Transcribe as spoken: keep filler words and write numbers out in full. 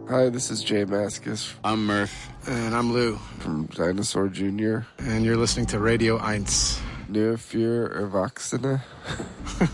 Hi, this is Jay Maskus. I'm Murph. And I'm Lou. From Dinosaur Junior And you're listening to Radio Eins. Nur für Erwachsene.